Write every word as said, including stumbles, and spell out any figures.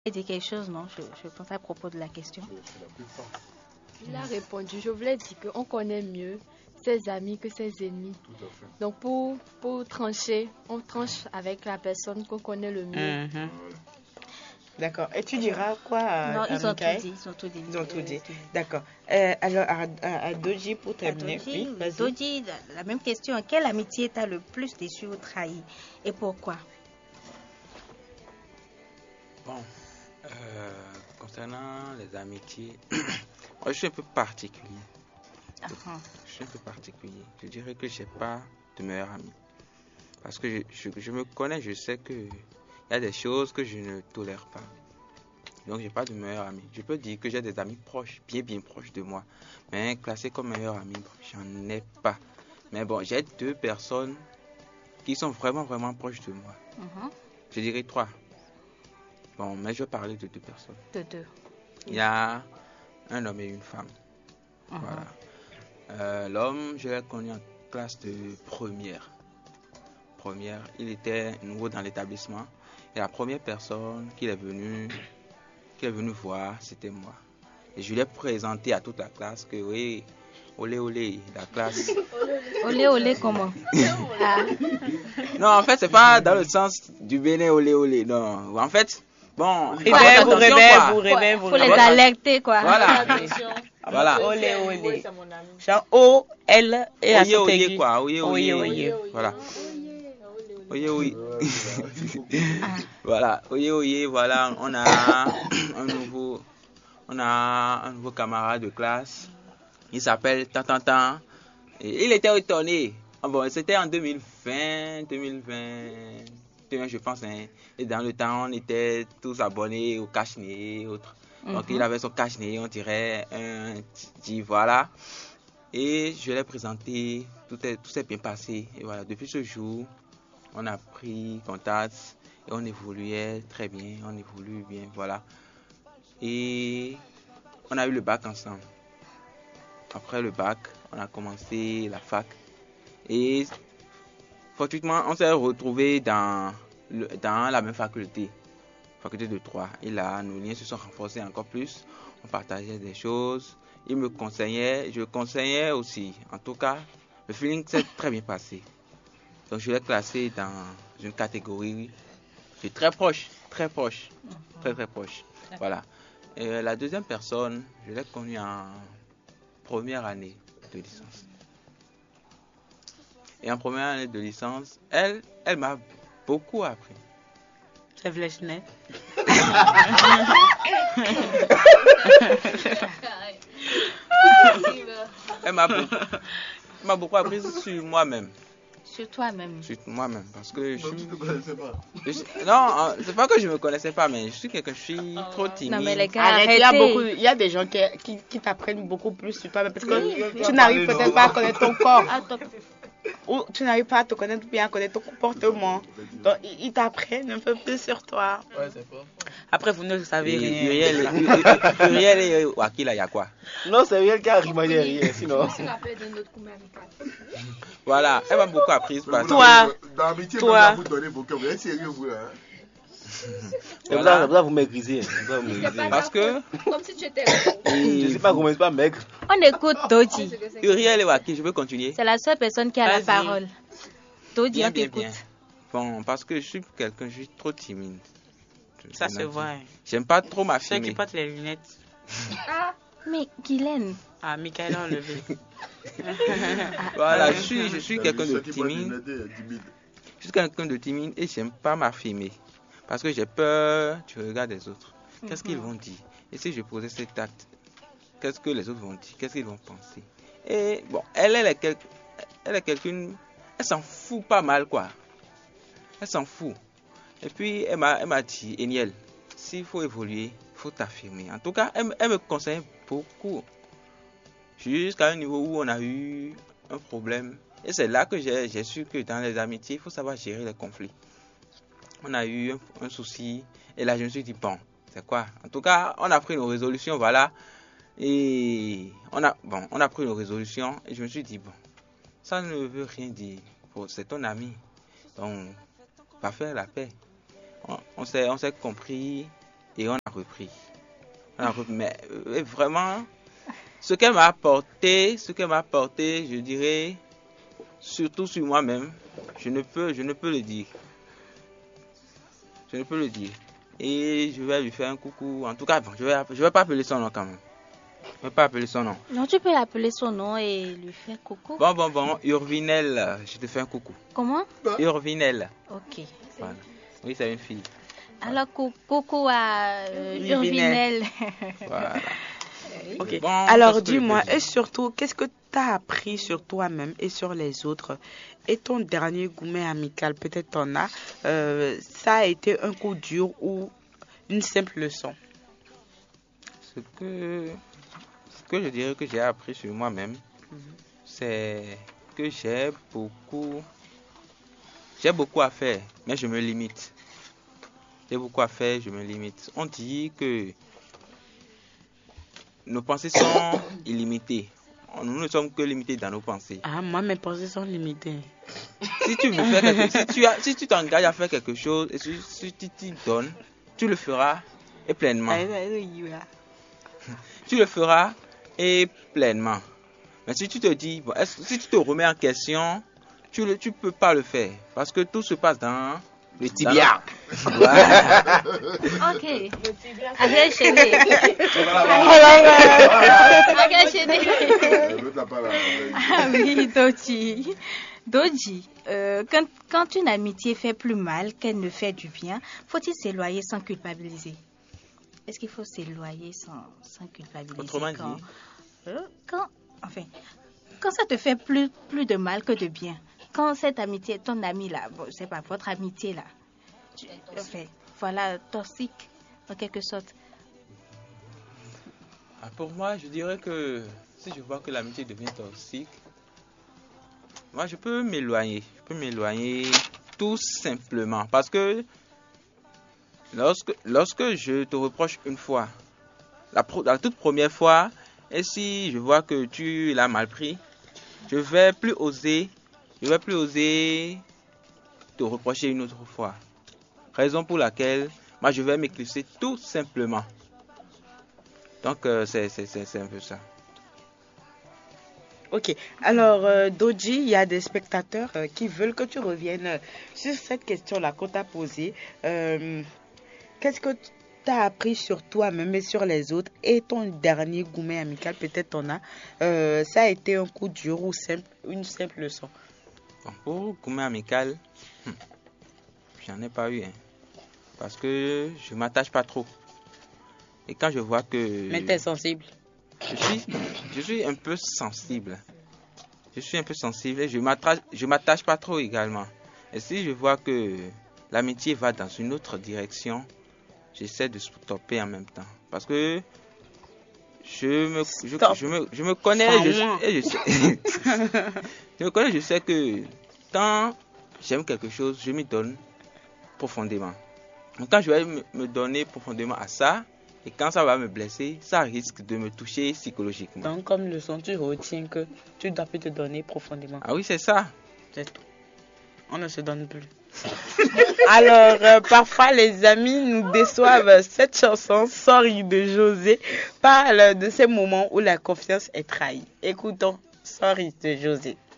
Il dit quelque chose, non? Je, je pense à propos de la question. Il a répondu, je voulais dire qu'on connaît mieux ses amis que ses ennemis. Tout à fait. Donc pour, pour trancher, on tranche avec la personne qu'on connaît le mieux. Mm-hmm. D'accord. Et tu diras quoi à, Non, à ils ont Mikaël? tout dit. Ils ont tout dit. Ils ont tout Euh, dit. tout dit. D'accord. Euh, alors, à, à, à Doji, pour À terminer. Doji, Oui, oui, vas-y. Doji, la, la même question. Quelle amitié t'a le plus déçu ou trahi? Et pourquoi? Bon, euh, concernant les amitiés, moi je suis un peu particulier. Ah, ah. Je suis un peu particulier. Je dirais que j'ai pas de meilleur ami. Parce que je, je, je me connais, je sais que il y a des choses que je ne tolère pas. Donc j'ai pas de meilleur ami. Je peux dire que j'ai des amis proches, bien bien proches de moi. Mais classés comme meilleur ami, j'en ai pas. Mais bon, j'ai deux personnes qui sont vraiment vraiment proches de moi. Mhm. Je dirais trois. Bon, mais je vais parler de deux personnes. De deux. Il y a un homme et une femme. Mhm. Voilà. Euh, l'homme, je l'ai connu en classe de première. Première, il était nouveau dans l'établissement. Et la première personne qu'il est venu, qu'il est venu voir, c'était moi. Et je lui ai présenté à toute la classe que oui, olé olé, la classe. Olé, olé, comment? Ah. Non, en fait, c'est pas dans le sens du béné olé olé. Non, en fait, bon. Réveille, faites vous attention, réveillez, quoi. vous réveillez, vous Faut les réveillez. alerter, quoi. Voilà. Voilà. Olé, olé. Genre O, L et Oye, accent oye, aigu. quoi. Oye, Oye, oye. oye. Voilà. Oye, oye. Ah. Voilà. Oye, oye, voilà. On a un nouveau, on a un nouveau camarade de classe. Il s'appelle Tantantan. Et il était étonné. Ah bon, c'était en deux mille vingt, deux mille vingt, je pense. Hein. Et dans le temps, on était tous abonnés au cache-nez et autres. Donc, Mhm. il avait son cache-nez, on dirait un petit, voilà. Et je l'ai présenté, tout, est, tout s'est bien passé. Et voilà, depuis ce jour, on a pris contact et on évoluait très bien, on évolue bien, voilà. Et on a eu le bac ensemble. Après le bac, on a commencé la fac. Et fortuitement, on s'est retrouvés dans, le, dans la même faculté, faculté de droit. Et là, nos liens se sont renforcés encore plus. On partageait des choses. Il me conseillait, je le conseillais aussi. En tout cas, le feeling s'est très bien passé. Donc, je l'ai classé dans une catégorie. Je suis très proche, très proche, très très proche. Voilà. Et la deuxième personne, je l'ai connue en première année de licence. Et en première année de licence, elle, elle m'a beaucoup appris. C'est Vlechnet. Elle m'a beaucoup, elle m'a beaucoup appris sur moi-même. Sur toi-même. Sur moi-même. Parce que je Moi, suis. je te connaissais pas. je suis- non, hein, c'est pas que je me connaissais pas, mais je suis quelqu'un, je suis trop timide. Non, mais les gars, Arrête, arrêtez. il y a beaucoup, il y a des gens qui, qui, qui t'apprennent beaucoup plus sur toi, parce que Oui, tu n'arrives peut-être pas à connaître ton corps, Ah, top. ou tu n'arrives pas à te connaître bien, à connaître ton comportement. Donc, ils ils t'apprennent un peu plus sur toi. Ouais, c'est pas. Après, vous ne savez Et rien. Uriel et- Uriel et Wakila, il y a quoi? Non, c'est rien qui arrive à rien, sinon. Je me rappelle d'un autre coup amical. Voilà, elle m'a beaucoup appris. Parce que- Toi, Dans l'amitié, toi. même là, vous donnez beaucoup. Vous êtes sérieux, vous, là. hein? C'est pour Voilà. ça- c'est pour ça que vous maigrisez. C'est pour ça que vous C'est maigrisez. pas Parce que Comme si tu étais gros. Je sais pas comment c'est pas maigre. On écoute Doji. Uriel et Waki, je peux continuer. C'est la seule personne qui a la Vas-y. parole. Doji, Bien, on bien, t'écoute. bien. Bon, parce que je suis quelqu'un, je suis trop timide. ça se voit. hein. J'aime pas trop Ceux qui m'affirmer. portent les lunettes. Mais Guylaine, Ah, Michael a enlevé. Voilà, je suis, je suis Dans quelqu'un les de ceux qui portent des timide. lunettes, euh, timides. Je suis quelqu'un de timide et j'aime pas m'affirmer. Parce que j'ai peur du regard des autres. Qu'est-ce qu'ils vont dire? Et si je posais cet acte, qu'est-ce que les autres vont dire? Qu'est-ce qu'ils vont penser? Et bon, elle, elle est quel- elle est quelqu'une, elle s'en fout pas mal, quoi. Elle s'en fout. Et puis, elle m'a, elle m'a dit, Eniel, s'il faut évoluer, il faut t'affirmer. En tout cas, elle, me- elle me conseille beaucoup. Jusqu'à un niveau où on a eu un problème. Et c'est là que j'ai, j'ai su que dans les amitiés, il faut savoir gérer les conflits. On a eu un, un souci. Et là, je me suis dit, bon, c'est quoi? En tout cas, on a pris nos résolutions, voilà. Et on a, bon, on a pris nos résolutions. Et je me suis dit, bon, ça ne veut rien dire. Bon, c'est ton ami. Donc, va faire la paix. On, on s'est, on s'est compris. et on a repris. On a repris. Mais euh, vraiment, ce qu'elle m'a apporté, ce qu'elle m'a apporté, je dirais, surtout sur moi-même, je ne peux, je ne peux le dire. Je ne peux le dire. Et je vais lui faire un coucou. En tout cas, bon, je vais, je vais pas appeler son nom quand même. Je vais pas appeler son nom. Non, tu peux l'appeler son nom et lui faire coucou. Bon, bon, bon, Urvinel, je te fais un coucou. Comment? Urvinel. Ok. Voilà. Oui, c'est une fille. Alors, cou- coucou à euh, Urvinel. Urvinel. Voilà. Ok. Bon, Alors, qu'est-ce que dis-moi, je peux et surtout, qu'est-ce que tu as appris sur toi-même et sur les autres? Et ton dernier gourmet amical, peut-être t'en as, euh, ça a été un coup dur ou une simple leçon? Ce que, ce que je dirais que j'ai appris sur moi-même, c'est que j'ai beaucoup, j'ai beaucoup à faire, mais je me limite. J'ai beaucoup à faire, je me limite. On dit que nos pensées sont illimitées. Nous ne sommes que limités dans nos pensées. Ah, moi, mes pensées sont limitées. Si tu veux faire quelque, si tu as, si tu t'engages à faire quelque chose et si, si tu t'y donnes, tu le feras et pleinement. Tu le feras et pleinement. Mais si tu te dis, bon, est-ce- si tu te remets en question, tu ne tu peux pas le faire. Parce que tout se passe dans Le tibia. Voilà. Ok. Allez, enchaîner. Allez, enchaîner. L'autre n'a pas la- Ah oui, Doji. Doji, euh, quand, quand une amitié fait plus mal qu'elle ne fait du bien, faut-il s'éloigner sans culpabiliser? Est-ce qu'il faut s'éloigner sans, sans culpabiliser? Autrement quand, dit? euh, quand, enfin, quand ça te fait plus, plus de mal que de bien, quand cette amitié, ton ami là, bon, je sais pas, votre amitié là, tu- enfin, voilà, toxique en quelque sorte. Ah, pour moi, je dirais que si je vois que l'amitié devient toxique, moi je peux m'éloigner. Je peux m'éloigner tout simplement. Parce que lorsque, lorsque je te reproche une fois, la, pro- la toute première fois, et si je vois que tu l'as mal pris, je vais plus oser, je vais plus oser te reprocher une autre fois. Raison pour laquelle, moi je vais m'éclipser tout simplement. Donc euh, c'est c'est- c'est- c'est un peu ça. Ok, alors euh, Doji, il y a des spectateurs euh, qui veulent que tu reviennes euh, sur cette question-là qu'on t'a posée. Euh, Qu'est-ce que tu as appris sur toi-même et sur les autres? Et ton dernier gourmet amical, peut-être t'en as, euh, ça a été un coup dur ou simple, une simple leçon? Bon, pour gourmet amical, hmm, j'en ai pas eu. Hein, parce que je m'attache pas trop. Et quand je vois que... Mais t'es sensible. Je suis, je suis un peu sensible. Je suis un peu sensible et je m'attache, je m'attache pas trop également. Et si je vois que l'amitié va dans une autre direction, j'essaie de stopper en même temps. Parce que je me, je, Stop. je me, je me connais, Sans je, moi. et je sais, je me connais, je sais que quand j'aime quelque chose, je m'y donne profondément. Donc quand je vais me me donner profondément à ça, et quand ça va me blesser, ça risque de me toucher psychologiquement. Donc, comme leçon, tu retiens que tu dois plus te donner profondément. Ah oui, c'est ça. C'est tout. On ne se donne plus. Alors, euh, parfois, les amis nous déçoivent. Cette chanson, Sorry de José, parle de ces moments où la confiance est trahie. Écoutons Sorry de José.